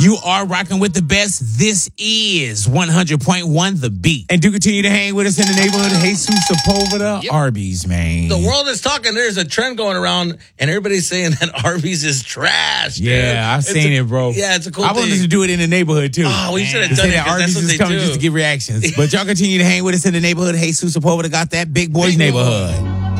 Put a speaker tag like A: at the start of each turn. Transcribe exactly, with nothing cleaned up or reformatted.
A: You are rocking with the best. This is one hundred point one The Beat. And do continue to hang with us in the neighborhood. Jesus Sepulveda,
B: Yep.
A: Arby's, man.
B: The world is talking. There's a trend going around, and everybody's saying that Arby's is trash. Dude.
A: Yeah, I've
B: It's
A: seen
B: a,
A: it, bro.
B: Yeah, it's a cool
A: I
B: thing.
A: wanted to do it in the neighborhood, too.
B: Oh, we should have
A: To
B: done
A: say
B: it,
A: that
B: 'cause
A: Arby's
B: that's what
A: is
B: they
A: coming
B: do.
A: just to get reactions. But y'all continue to hang with us in the neighborhood. Jesus Sepulveda got that Big Boys
B: Big
A: neighborhood.
B: Boy.